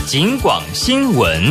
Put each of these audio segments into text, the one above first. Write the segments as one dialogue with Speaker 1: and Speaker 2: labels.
Speaker 1: 警广新闻。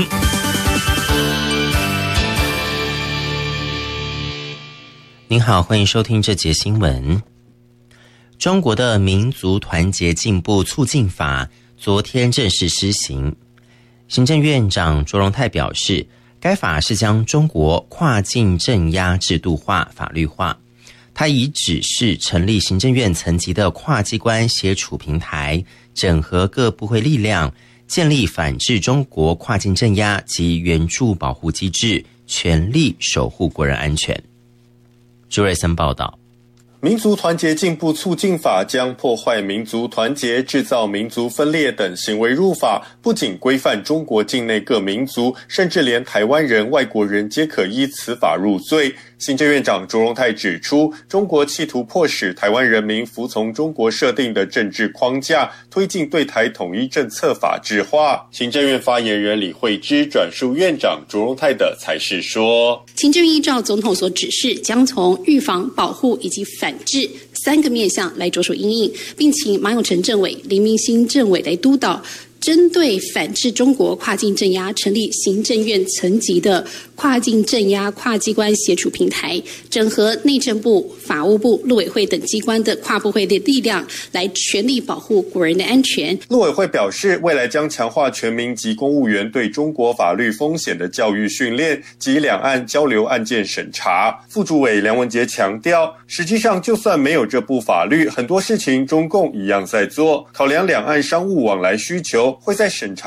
Speaker 2: 您好，欢迎收听这节新闻。中国的民族团结进步促进法昨天正式施行。行政院长卓荣泰表示，该法是将中国跨境镇压制度化、法律化。他已指示成立行政院层级的跨机关协处平台，整合各部会力量，建立反制中国跨境镇压及援助保护机制，全力守护国人安全。朱瑞森报道。
Speaker 3: 民族团结进步促进法将破坏民族团结、制造民族分裂等行为入法，不仅规范中国境内各民族，甚至连台湾人、外国人皆可依此法入罪。行政院长卓荣泰指出，中国企图迫使台湾人民服从中国设定的政治框架，推进对台统一政策法制化。行政院发言人李惠芝转述院长卓荣泰的裁示说，
Speaker 4: 行政院依照总统所指示，将从预防、保护以及反制3个面向来着手因应，并请马永成政委、林明兴政委来督导，针对反制中国跨境镇压，成立行政院层级的跨境镇压跨机关协处平台，整合内政部、法务部、陆委会等机关的跨部会的力量，来全力保护国人的安全。
Speaker 3: 陆委会表示，未来将强化全民及公务员对中国法律风险的教育训练及两岸交流案件审查。副主委梁文杰强调，实际上就算没有这部法律，很多事情中共一样在做，考量两岸商务往来需求，会在审查